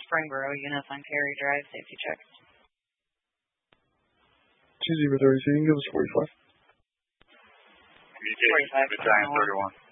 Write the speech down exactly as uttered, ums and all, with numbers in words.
Springboro units on Cary Drive, safety check. two zero thirty-two, you can give us forty-five. forty-five, Battalion thirty-one.